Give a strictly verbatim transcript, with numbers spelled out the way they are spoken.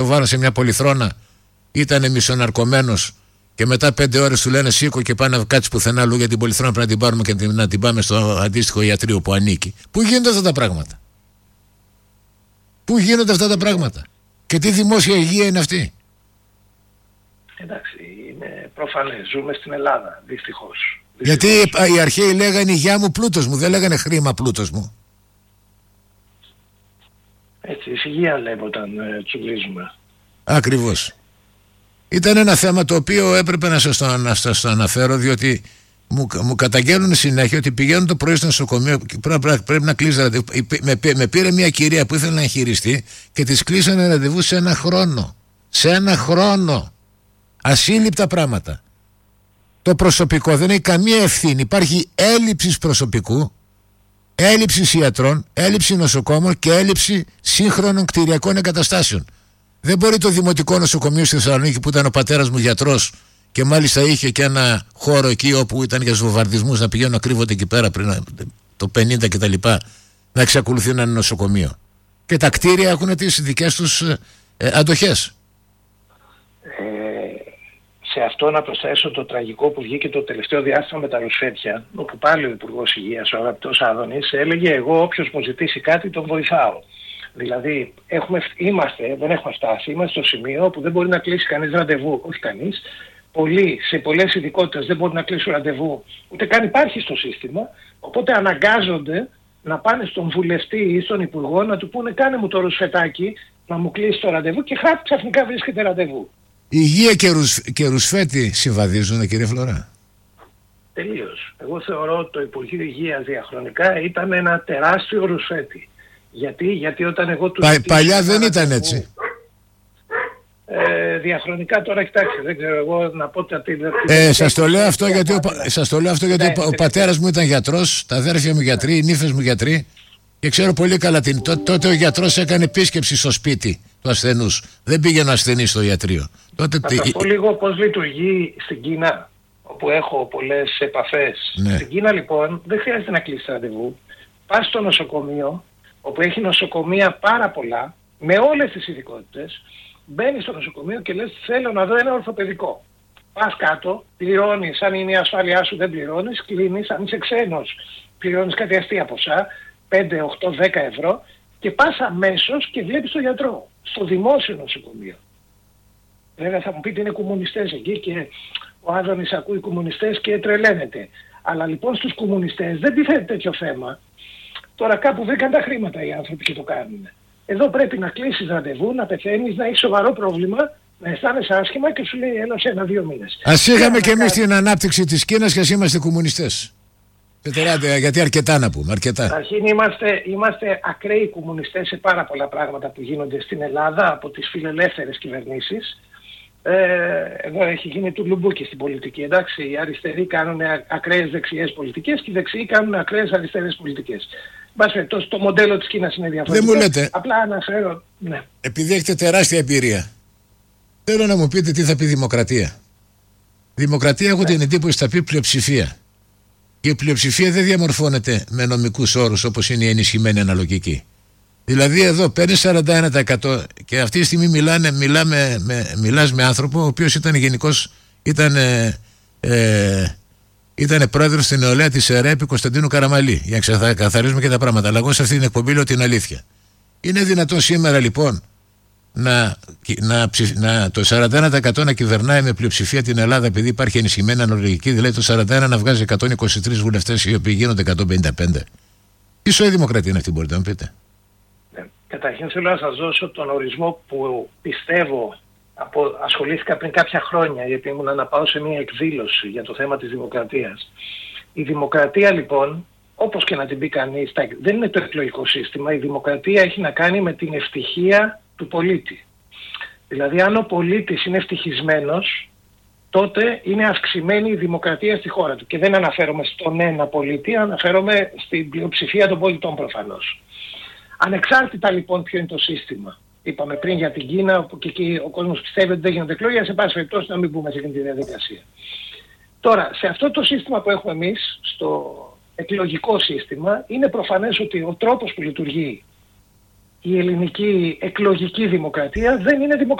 Το βάλουν σε μια πολυθρόνα, ήταν μισοναρκωμένος και μετά πέντε ώρες του λένε σήκω και πάνε να κάτσει πουθενά αλλού για την πολυθρόνα. Πρέπει να την πάρουμε και να την πάμε στο αντίστοιχο ιατρείο που ανήκει. Πού γίνονται αυτά τα πράγματα? Πού γίνονται αυτά τα πράγματα? Και τι δημόσια υγεία είναι αυτή? Εντάξει, είναι προφανές. Ζούμε στην Ελλάδα, δυστυχώς. Γιατί οι αρχαίοι λέγανε υγειά μου, πλούτος μου, δεν λέγανε χρήμα, πλούτος μου. Έτσι, η υγεία λέμε όταν ε, τσουλίζουμε. Ακριβώς. Ήταν ένα θέμα το οποίο έπρεπε να σας το, να σας το αναφέρω, διότι μου, μου καταγγέλνουν συνέχεια ότι πηγαίνουν το πρωί στο νοσοκομείο και πρέπει, πρέπει να κλείσει ραντεβού. Με, με πήρε μια κυρία που ήθελε να εγχειριστεί και της κλείσανε ραντεβού σε ένα χρόνο. Σε ένα χρόνο. Ασύλληπτα πράγματα. Το προσωπικό δεν έχει καμία ευθύνη. Υπάρχει έλλειψη προσωπικού, έλλειψη ιατρών, έλλειψη νοσοκόμων και έλλειψη σύγχρονων κτηριακών εγκαταστάσεων. Δεν μπορεί το Δημοτικό Νοσοκομείο στη Θεσσαλονίκη, που ήταν ο πατέρας μου γιατρός και μάλιστα είχε και ένα χώρο εκεί όπου ήταν για βομβαρδισμούς, να πηγαίνουν να κρύβονται εκεί πέρα πριν το πενήντα κτλ., να εξακολουθεί να είναι νοσοκομείο. Και τα κτίρια έχουν τις δικές τους ε, αντοχές. Σε αυτό να προσθέσω το τραγικό που βγήκε το τελευταίο διάστημα με τα ρουσφέτια, όπου πάλι ο Υπουργός Υγείας, ο αγαπητός Άδωνης, έλεγε εγώ όποιος μου ζητήσει κάτι τον βοηθάω. Δηλαδή έχουμε, είμαστε, δεν έχουμε φτάσει, είμαστε στο σημείο που δεν μπορεί να κλείσει κανείς ραντεβού, όχι κανείς. Πολλοί, σε πολλές ειδικότητες δεν μπορούν να κλείσουν ραντεβού, ούτε καν υπάρχει στο σύστημα, οπότε αναγκάζονται να πάνε στον βουλευτή ή στον Υπουργό να του πούνε κάνε μου το ρουσφετάκι, να μου κλείσει το ραντεβού και χάπ, ξαφνικά βρίσκεται ραντεβού. Υγεία και, ρουσ, και ρουσφέτη συμβαδίζουν, κύριε Φλωρά? Τελείως. Εγώ θεωρώ ότι το Υπουργείο Υγείας διαχρονικά ήταν ένα τεράστιο ρουσφέτη. Γιατί, γιατί όταν εγώ του... Πα, παλιά δεν ήταν μου, έτσι. Ε, διαχρονικά τώρα, κοιτάξτε, δεν ξέρω εγώ να πω τα τι... Ε, σας το λέω αυτό γιατί, ο, σας το λέω αυτό γιατί ναι, ο, ο πατέρας μου ήταν γιατρός, τα αδέρφια μου γιατροί, οι νύφες μου γιατροί και ξέρω πολύ καλά την... Τό, τότε ο γιατρός έκανε επίσκεψη στο σπίτι του ασθενούς. Δεν πήγαινε ο ασθενής στο ιατρείο. Τότε... Θα σας πω λίγο πώς λειτουργεί στην Κίνα, όπου έχω πολλές επαφές. Ναι. Στην Κίνα λοιπόν δεν χρειάζεται να κλείσει ραντεβού. Πας στο νοσοκομείο, όπου έχει νοσοκομεία πάρα πολλά, με όλες τις ειδικότητες, μπαίνεις στο νοσοκομείο και λες θέλω να δω ένα ορθοπαιδικό. Πας κάτω, πληρώνεις, αν είναι η ασφάλειά σου δεν πληρώνεις, κλείνεις, αν είσαι ξένος πληρώνεις κάτι αστεία ποσά, πέντε, οκτώ, δέκα ευρώ και πας αμέσως και βλέπεις τον γιατρό, στο δημόσιο νοσοκομείο. Βέβαια θα μου πείτε είναι κομμουνιστές εκεί και ο Άδωνης ακούει κομμουνιστές και τρελαίνεται. Αλλά λοιπόν στους κομμουνιστές δεν τίθεται τέτοιο θέμα. Τώρα κάπου βρήκαν τα χρήματα οι άνθρωποι και το κάνουν. Εδώ πρέπει να κλείσεις ραντεβού, να πεθαίνεις, να έχεις σοβαρό πρόβλημα, να αισθάνεσαι άσχημα και σου λέει έλα σε ένα-δύο μήνες. Ας είχαμε και εμείς την ανάπτυξη της Κίνας και ας είμαστε κομμουνιστές. Πετεράτε, γιατί αρκετά να πούμε, αρκετά. Αρχήν είμαστε, είμαστε ακραίοι κομμουνιστές σε πάρα πολλά πράγματα που γίνονται στην Ελλάδα από τις φιλελεύθερες κυβερνήσεις. Ε, εδώ έχει γίνει του λουμπούκι στην πολιτική, εντάξει. Οι αριστεροί κάνουν ακραίες δεξιές πολιτικές και οι δεξιοί κάνουν ακραίες αριστερές πολιτικές. Μπας, το, το μοντέλο της Κίνας είναι διαφορετικό. Δεν μου λέτε. Απλά αναφέρω, ναι. Επειδή έχετε τεράστια εμπειρία, θέλω να μου πείτε τι θα πει δημοκρατία. Δημοκρατία έχω ναι. την εντύπωση θα πει πλειοψηφία. Και η πλειοψηφία δεν διαμορφώνεται με νομικούς όρους όπως είναι η ενισχυμένη αναλογική. Δηλαδή εδώ παίρνει σαράντα ένα τοις εκατό και αυτή τη στιγμή μιλάνε, μιλάμε, με, μιλάς με άνθρωπο ο οποίος ήταν γενικός, ήταν, ε, ε, ήταν πρόεδρος στην νεολαία της ΕΡΕΠ Κωνσταντίνου Καραμαλή, για να καθαρίζουμε και τα πράγματα. Αλλά εγώ σε αυτή την εκπομπή λέω την αλήθεια. Είναι δυνατόν σήμερα λοιπόν να, να, να, το σαράντα ένα τοις εκατό να κυβερνάει με πλειοψηφία την Ελλάδα επειδή υπάρχει ενισχυμένη αναλογική, δηλαδή το σαράντα ένα να βγάζει εκατόν είκοσι τρεις βουλευτές οι οποίοι γίνονται εκατόν πενήντα πέντε. Τι σοή δημοκρατία είναι αυτή, μπορείτε να μου πείτε? Καταρχήν θέλω να σας δώσω τον ορισμό που πιστεύω, από, ασχολήθηκα πριν κάποια χρόνια γιατί ήμουν να πάω σε μια εκδήλωση για το θέμα της δημοκρατίας. Η δημοκρατία λοιπόν, όπως και να την πει κανείς, δεν είναι το εκλογικό σύστημα. Η δημοκρατία έχει να κάνει με την ευτυχία του πολίτη. Δηλαδή αν ο πολίτης είναι ευτυχισμένος, τότε είναι αυξημένη η δημοκρατία στη χώρα του. Και δεν αναφέρομαι στον ένα πολίτη, αναφέρομαι στην πλειοψηφία των πολιτών προφανώς. Ανεξάρτητα λοιπόν ποιο είναι το σύστημα. Είπαμε πριν για την Κίνα, όπου και εκεί ο κόσμος πιστεύει ότι δεν γίνονται εκλογές, σε πάση περιπτώσει να μην μπούμε σε αυτή τη διαδικασία. Τώρα, σε αυτό το σύστημα που έχουμε εμείς, στο εκλογικό σύστημα, είναι προφανές ότι ο τρόπος που λειτουργεί η ελληνική εκλογική δημοκρατία δεν είναι δημοκρατία.